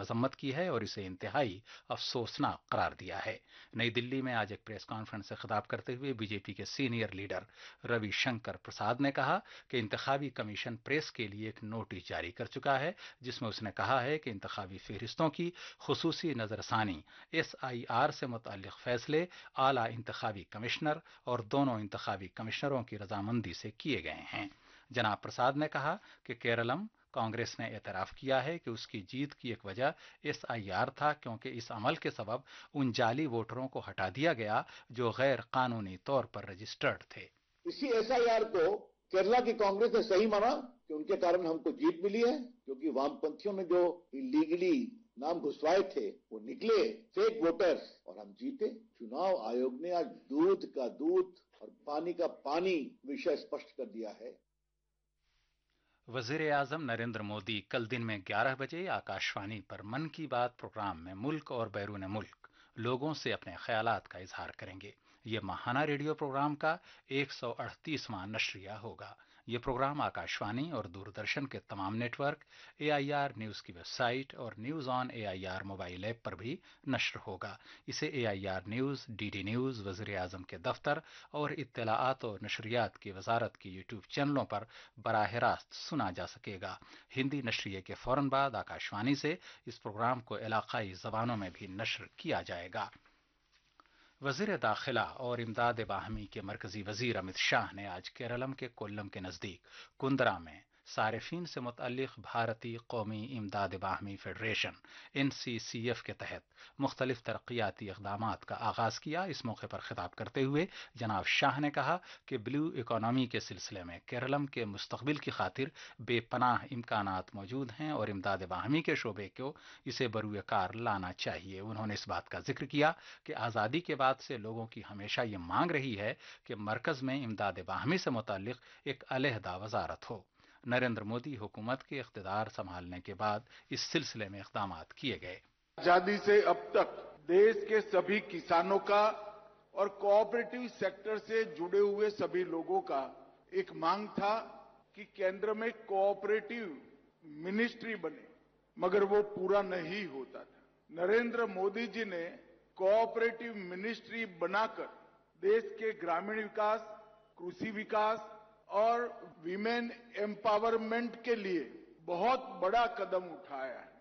मजम्मत की है और इसे इंतहाई अफसोसनाक करार दिया है। नई दिल्ली में आज एक प्रेस कॉन्फ्रेंस से खिताब करते हुए बीजेपी के सीनियर लीडर रविशंकर प्रसाद ने कहा कि इंतखाबी कमीशन प्रेस के लिए एक नोटिस जारी कर चुका है, जिसमें उसने कहा है कि इंतखाबी फहरिस्तों की खुसूसी नजरसानी SIR से मुतल्लिक फैसले आला इंतखाबी कमिश्नर और दोनों इंतखाबी कमिश्नरों की रजामंदी से किए गए हैं। जनाब प्रसाद ने कहा कि केरलम कांग्रेस ने एतराफ किया है कि उसकी जीत की एक वजह SIR था, क्योंकि इस अमल के सबब उन जाली वोटरों को हटा दिया गया जो गैर कानूनी तौर पर रजिस्टर्ड थे। इसी SIR को केरला की कांग्रेस ने सही माना कि उनके कारण हमको जीत मिली है, क्योंकि वामपंथियों ने जो इलीगली नाम घुसवाए थे वो निकले फेक वोटर्स और हम जीते। चुनाव आयोग ने आज दूध का दूध और पानी का पानी विषय स्पष्ट कर दिया है। वजीर आजम नरेंद्र मोदी कल दिन में 11 बजे आकाशवाणी पर मन की बात प्रोग्राम में मुल्क और बैरून मुल्क लोगों से अपने ख्यालात का इजहार करेंगे। ये माहाना रेडियो प्रोग्राम का 138वां नशरिया होगा। ये प्रोग्राम आकाशवाणी और दूरदर्शन के तमाम नेटवर्क, AIR न्यूज की वेबसाइट और news on AIR mobile app पर भी नश्र होगा। इसे AIR न्यूज, DD न्यूज, वजीर आजम के दफ्तर और इत्तलाआत और नशरियात की वजारत के यूट्यूब चैनलों पर बराह रास्त सुना जा सकेगा। हिंदी नशरिए के फौरन बाद आकाशवाणी से इस प्रोग्राम को इलाकाई जबानों में भी नश्र किया जाएगा। वजीर दाखिला और इमदाद बाहमी के मरकजी वजीर अमित शाह ने आज केरलम के कोल्लम के नजदीक कुंदरा में सारिफीन से मुतल्लिक भारतीय कौमी इमदाद बाहमी फेडरेशन NCCF के तहत मुख्तलिफ तरक्याती इकदाम का आगाज किया। इस मौके पर खिताब करते हुए जनाब शाह ने कहा कि ब्लू इकोनॉमी के सिलसिले में केरलम के मुस्तकबिल की खातिर बेपनाह इम्कानात मौजूद हैं और इमदाद बाहमी के शोबे को इसे बरूए कार लाना चाहिए। उन्होंने इस बात का जिक्र किया कि आज़ादी के बाद से लोगों की हमेशा ये मांग रही है कि मरकज में इमदाद बाहमी से मुतल्लिक एक अलहदा वजारत हो। नरेंद्र मोदी हुकूमत के इख्तिदार संभालने के बाद इस सिलसिले में इक़दाम किए गए। आजादी से अब तक देश के सभी किसानों का और कोऑपरेटिव सेक्टर से जुड़े हुए सभी लोगों का एक मांग था कि केंद्र में कोऑपरेटिव मिनिस्ट्री बने, मगर वो पूरा नहीं होता था। नरेंद्र मोदी जी ने कोऑपरेटिव मिनिस्ट्री बनाकर देश के ग्रामीण विकास, कृषि विकास और वीमेन एम्पावरमेंट के लिए बहुत बड़ा कदम उठाया है।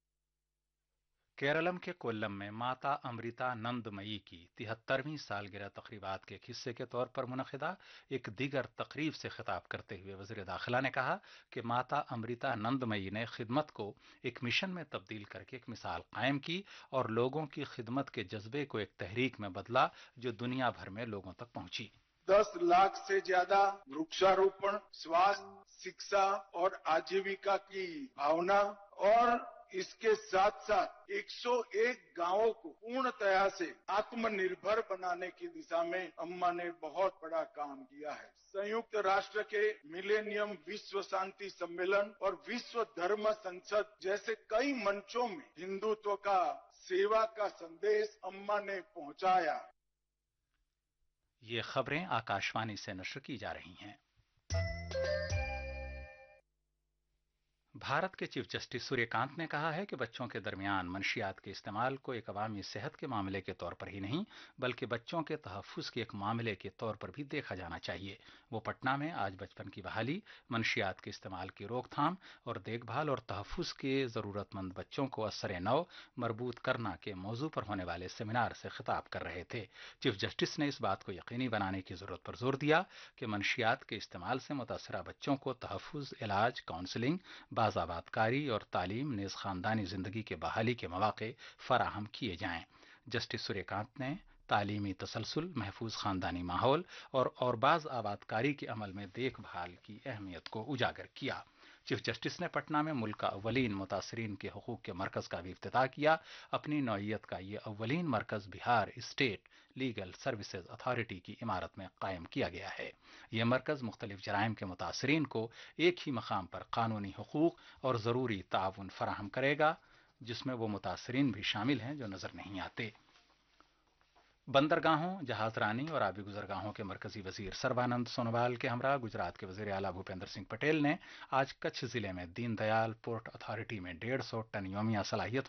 केरलम के कोल्लम में माता अमृतानंदमयी की 73वीं सालगिरह तकरीबात के एक हिस्से के तौर पर मुनक़िदा एक दीगर तकरीब से खिताब करते हुए वज़ीर दाखिला ने कहा कि माता अमृतानंदमयी ने खिदमत को एक मिशन में तब्दील करके एक मिसाल कायम की और लोगों की खिदमत के जज्बे को एक तहरीक में बदला जो दुनिया भर में लोगों तक पहुंची। 10 लाख से ज्यादा वृक्षारोपण, स्वास्थ्य, शिक्षा और आजीविका की भावना और इसके साथ साथ 101 गांवों को पूर्णतया से आत्मनिर्भर बनाने की दिशा में अम्मा ने बहुत बड़ा काम किया है। संयुक्त राष्ट्र के मिलेनियम विश्व शांति सम्मेलन और विश्व धर्म संसद जैसे कई मंचों में हिंदुत्व का, सेवा का संदेश अम्मा ने पहुंचाया। ये खबरें आकाशवाणी से नश्र की जा रही हैं। भारत के चीफ जस्टिस सूर्यकांत ने कहा है कि बच्चों के दरमियान मंशियात के इस्तेमाल को एक अवामी सेहत के मामले के तौर पर ही नहीं बल्कि बच्चों के तहफ़्फ़ुज़ के एक मामले के तौर पर भी देखा जाना चाहिए। वो पटना में आज बचपन की बहाली, मंशियात के इस्तेमाल की रोकथाम और देखभाल और तहफ़्फ़ुज़ के ज़रूरतमंद बच्चों को असर नौ मरबूत करना के मौजू पर होने वाले सेमिनार से खिताब कर रहे थे। चीफ जस्टिस ने इस बात को यकीनी बनाने की ज़रूरत पर जोर दिया कि मंशियात के इस्तेमाल से मुतासरा बच्चों को तहफ़्फ़ुज़, इलाज, काउंसलिंग, बाज़ाबातकारी और तालीम नेज़ ख़ानदानी ज़िंदगी के बहाली के मौक़े फ़राहम किए जाएँ। जस्टिस सूर्यकांत ने तालीमी तसलसल, महफूज ख़ानदानी माहौल और बाज़ आबादकारी के अमल में देखभाल की अहमियत को उजागर किया। चीफ जस्टिस ने पटना में मुल्क का अव्वलीन मुतासरीन के हकूक़ के मरकज़ का भी इफ्तिताह किया। अपनी नौइयत का ये अव्वलीन मरकज़ Bihar state legal services authority की इमारत में कायम किया गया है। यह मरकज़ मुख्तलिफ जराइम के मुतासरीन को एक ही मकाम पर कानूनी हकूक़ और ज़रूरी ताउन फराहम करेगा, जिसमें वो मुतासरीन भी शामिल हैं जो नज़र नहीं आते। बंदरगाहों, जहाजरानी और आबी गुजरगाहों के मरकजी वजीर सर्बानंद सोनोवाल के हमरा गुजरात के वजीर आला भूपेंद्र सिंह पटेल ने आज कच्छ जिले में दीनदयाल पोर्ट अथॉरिटी में 150 टन योमिया सलाहियत